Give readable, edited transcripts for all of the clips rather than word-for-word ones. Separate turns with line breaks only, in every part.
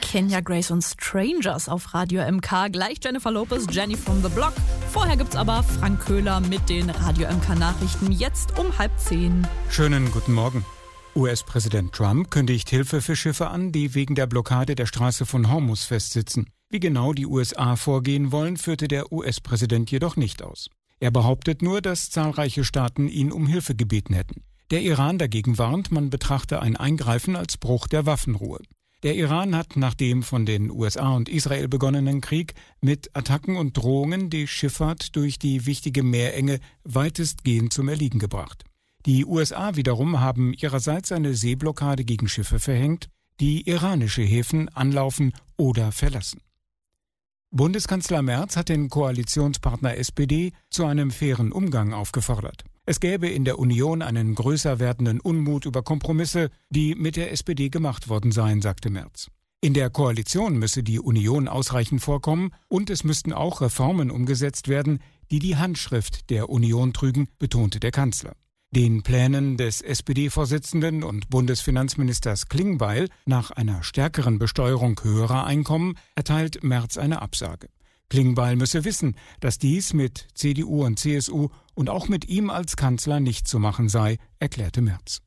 Kenya Grace und Strangers auf Radio MK. Gleich Jennifer Lopez, Jenny from the Block. Vorher gibt's aber Frank Köhler mit den Radio MK Nachrichten jetzt um 9:30.
Schönen guten Morgen. US-Präsident Trump kündigt Hilfe für Schiffe an, die wegen der Blockade der Straße von Hormuz festsitzen. Wie genau die USA vorgehen wollen, führte der US-Präsident jedoch nicht aus. Er behauptet nur, dass zahlreiche Staaten ihn um Hilfe gebeten hätten. Der Iran dagegen warnt, man betrachte ein Eingreifen als Bruch der Waffenruhe. Der Iran hat nach dem von den USA und Israel begonnenen Krieg mit Attacken und Drohungen die Schifffahrt durch die wichtige Meerenge weitestgehend zum Erliegen gebracht. Die USA wiederum haben ihrerseits eine Seeblockade gegen Schiffe verhängt, die iranische Häfen anlaufen oder verlassen. Bundeskanzler Merz hat den Koalitionspartner SPD zu einem fairen Umgang aufgefordert. Es gäbe in der Union einen größer werdenden Unmut über Kompromisse, die mit der SPD gemacht worden seien, sagte Merz. In der Koalition müsse die Union ausreichend vorkommen und es müssten auch Reformen umgesetzt werden, die die Handschrift der Union trügen, betonte der Kanzler. Den Plänen des SPD-Vorsitzenden und Bundesfinanzministers Klingbeil nach einer stärkeren Besteuerung höherer Einkommen erteilt Merz eine Absage. Klingbeil müsse wissen, dass dies mit CDU und CSU und auch mit ihm als Kanzler nicht zu machen sei, erklärte Merz.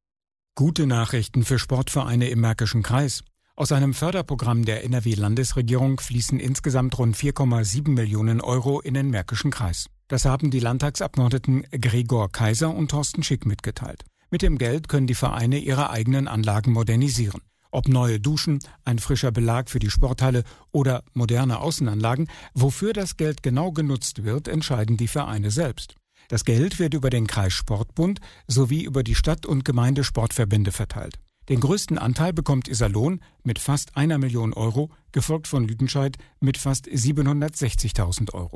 Gute Nachrichten für Sportvereine im Märkischen Kreis. Aus einem Förderprogramm der NRW-Landesregierung fließen insgesamt rund 4,7 Millionen Euro in den Märkischen Kreis. Das haben die Landtagsabgeordneten Gregor Kaiser und Thorsten Schick mitgeteilt. Mit dem Geld können die Vereine ihre eigenen Anlagen modernisieren. Ob neue Duschen, ein frischer Belag für die Sporthalle oder moderne Außenanlagen, wofür das Geld genau genutzt wird, entscheiden die Vereine selbst. Das Geld wird über den Kreissportbund sowie über die Stadt- und Gemeindesportverbände verteilt. Den größten Anteil bekommt Iserlohn mit fast 1 Million Euro, gefolgt von Lüdenscheid mit fast 760.000 Euro.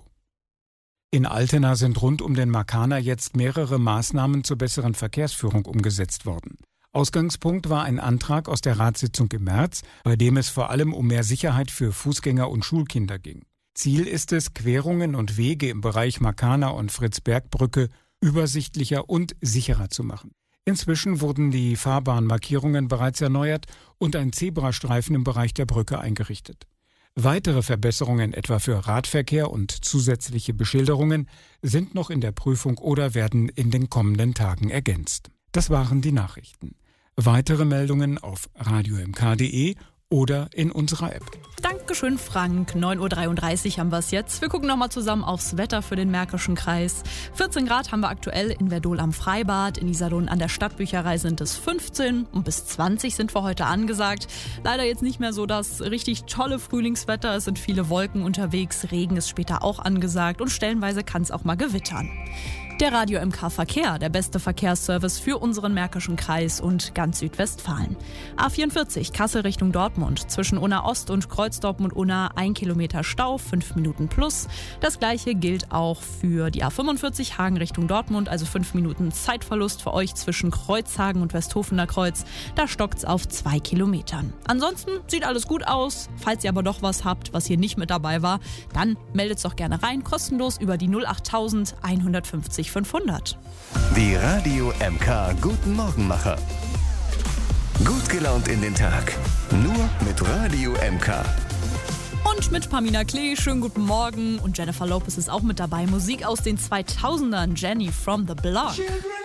In Altena sind rund um den Markaner jetzt mehrere Maßnahmen zur besseren Verkehrsführung umgesetzt worden. Ausgangspunkt war ein Antrag aus der Ratssitzung im März, bei dem es vor allem um mehr Sicherheit für Fußgänger und Schulkinder ging. Ziel ist es, Querungen und Wege im Bereich Markaner und Fritz-Berg-Brücke übersichtlicher und sicherer zu machen. Inzwischen wurden die Fahrbahnmarkierungen bereits erneuert und ein Zebrastreifen im Bereich der Brücke eingerichtet. Weitere Verbesserungen, etwa für Radverkehr und zusätzliche Beschilderungen, sind noch in der Prüfung oder werden in den kommenden Tagen ergänzt. Das waren die Nachrichten. Weitere Meldungen auf radiomk.de oder in unserer App.
Dankeschön, Frank. 9:33 Uhr haben wir es jetzt. Wir gucken nochmal zusammen aufs Wetter für den Märkischen Kreis. 14 Grad haben wir aktuell in Verdol am Freibad. In Iserlohn an der Stadtbücherei sind es 15 und bis 20 sind wir heute angesagt. Leider jetzt nicht mehr so das richtig tolle Frühlingswetter. Es sind viele Wolken unterwegs. Regen ist später auch angesagt und stellenweise kann es auch mal gewittern. Der Radio MK Verkehr, der beste Verkehrsservice für unseren Märkischen Kreis und ganz Südwestfalen. A44 Kassel Richtung Dortmund, zwischen Unna Ost und Kreuzdortmund Unna 1 Kilometer Stau, 5 Minuten plus. Das gleiche gilt auch für die A45 Hagen Richtung Dortmund, also 5 Minuten Zeitverlust für euch zwischen Kreuzhagen und Westhofener Kreuz. Da stockt's auf 2 Kilometern. Ansonsten sieht alles gut aus. Falls ihr aber doch was habt, was hier nicht mit dabei war, dann meldet's doch gerne rein, kostenlos über die 08000 150 500.
Die Radio MK Guten Morgenmacher. Gut gelaunt in den Tag. Nur mit Radio MK.
Und mit Pamina Klee, schönen guten Morgen. Und Jennifer Lopez ist auch mit dabei. Musik aus den 2000ern, Jenny from the Block.